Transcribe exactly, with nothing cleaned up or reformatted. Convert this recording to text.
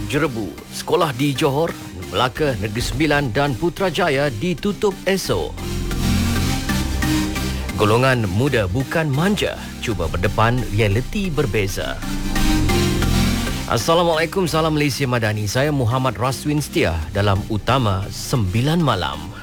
Jerebu, sekolah di Johor, Melaka, Negeri Sembilan dan Putrajaya ditutup esok. Golongan muda bukan manja, cuba berdepan realiti berbeza. Assalamualaikum, salam Malaysia Madani. Saya Muhammad Raswin Setia dalam Utama sembilan Malam.